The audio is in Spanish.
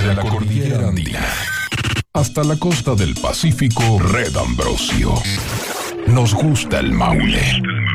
desde la cordillera andina hasta la costa del Pacífico, Red Ambrosio. Nos gusta el Maule.